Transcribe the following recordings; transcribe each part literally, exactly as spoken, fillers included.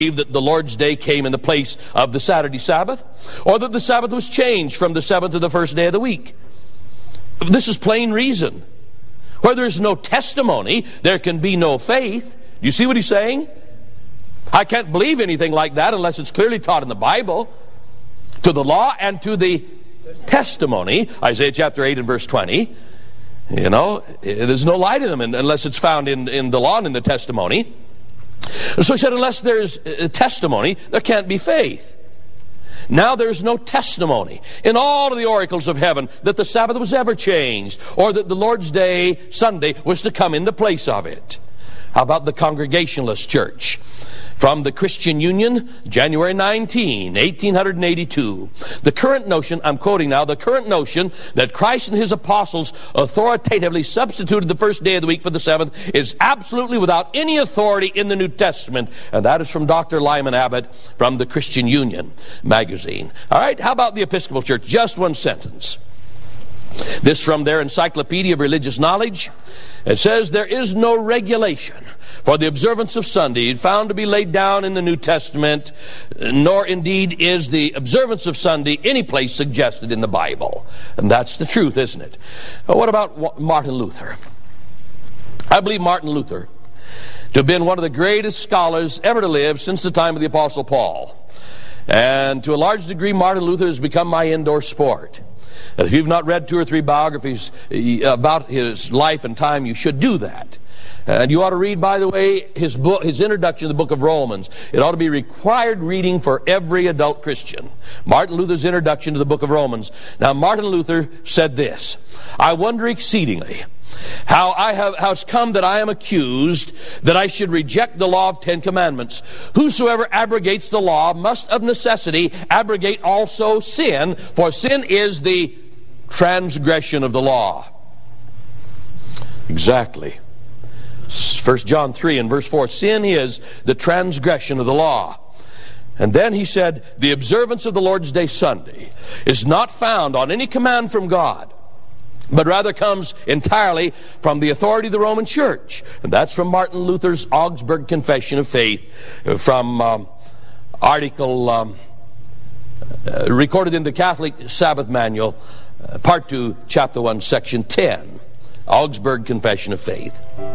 that the Lord's Day came in the place of the Saturday Sabbath, or that the Sabbath was changed from the seventh to the first day of the week. This is plain reason. Where there is no testimony, there can be no faith. You see what he's saying? I can't believe anything like that unless it's clearly taught in the Bible. To the law and to the testimony, Isaiah chapter eight and verse twenty. You know, there's no light in them unless it's found in, in the law and in the testimony. So he said, unless there's a testimony, there can't be faith. Now there's no testimony in all of the oracles of heaven that the Sabbath was ever changed, or that the Lord's Day, Sunday, was to come in the place of it. How about the Congregationalist Church? From the Christian Union, January nineteenth, eighteen eighty-two. The current notion, I'm quoting now, the current notion that Christ and his apostles authoritatively substituted the first day of the week for the seventh is absolutely without any authority in the New Testament. And that is from Doctor Lyman Abbott from the Christian Union magazine. All right, how about the Episcopal Church? Just one sentence. This from their Encyclopedia of Religious Knowledge. It says, there is no regulation for the observance of Sunday found to be laid down in the New Testament, nor indeed is the observance of Sunday any place suggested in the Bible. And that's the truth, isn't it? Well, what about Martin Luther? I believe Martin Luther to have been one of the greatest scholars ever to live since the time of the Apostle Paul. And to a large degree, Martin Luther has become my indoor sport. And if you've not read two or three biographies about his life and time, you should do that. And you ought to read, by the way, his book, his introduction to the book of Romans. It ought to be required reading for every adult Christian. Martin Luther's introduction to the book of Romans. Now, Martin Luther said this, I wonder exceedingly how I have how it's come that I am accused that I should reject the law of Ten Commandments. Whosoever abrogates the law must of necessity abrogate also sin, for sin is the transgression of the law. Exactly. First John three and verse four, sin is the transgression of the law. And then he said, the observance of the Lord's Day Sunday is not found on any command from God, but rather comes entirely from the authority of the Roman Church. And that's from Martin Luther's Augsburg Confession of Faith, from um, article um, uh, recorded in the Catholic Sabbath Manual, uh, Part two, Chapter one, Section ten. Augsburg Confession of Faith.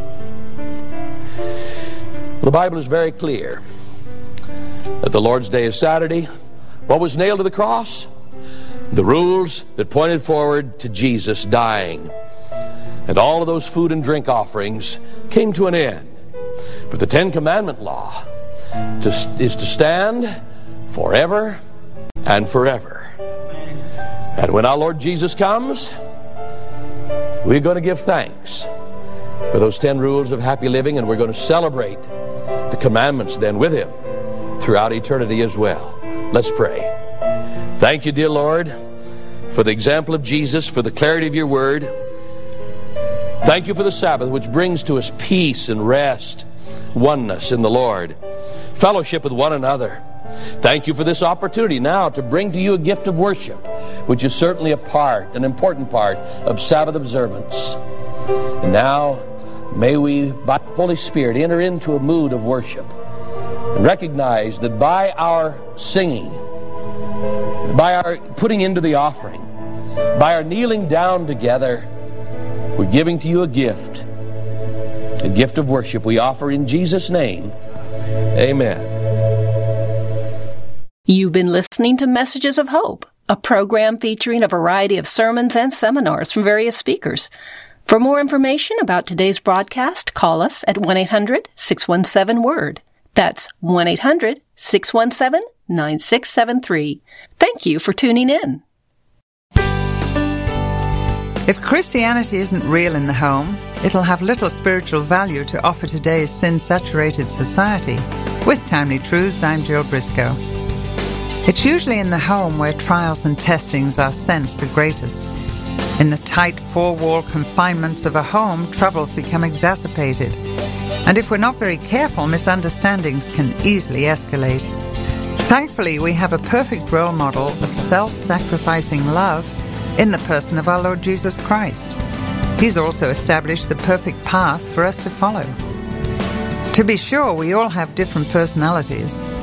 The Bible is very clear that the Lord's Day is Saturday. What was nailed to the cross? The rules that pointed forward to Jesus dying. And all of those food and drink offerings came to an end. But the Ten Commandment law to, is to stand forever and forever. And when our Lord Jesus comes, we're going to give thanks for those ten rules of happy living, and we're going to celebrate the commandments then with Him throughout eternity as well. Let's pray. Thank you, dear Lord, for the example of Jesus, for the clarity of your word. Thank you for the Sabbath, which brings to us peace and rest, oneness in the Lord, fellowship with one another. Thank you for this opportunity now to bring to you a gift of worship, which is certainly a part, an important part of Sabbath observance. And now, may we, by the Holy Spirit, enter into a mood of worship and recognize that by our singing, by our putting into the offering, by our kneeling down together, we're giving to you a gift, a gift of worship we offer in Jesus' name. Amen. You've been listening to Messages of Hope, a program featuring a variety of sermons and seminars from various speakers. For more information about today's broadcast, call us at one eight hundred six one seven word. That's one eight hundred six one seven nine six seven three. Thank you for tuning in. If Christianity isn't real in the home, it'll have little spiritual value to offer today's sin-saturated society. With Timely Truths, I'm Jill Briscoe. It's usually in the home where trials and testings are sensed the greatest. In the tight four-wall confinements of a home, troubles become exacerbated. And if we're not very careful, misunderstandings can easily escalate. Thankfully, we have a perfect role model of self-sacrificing love in the person of our Lord Jesus Christ. He's also established the perfect path for us to follow. To be sure, we all have different personalities,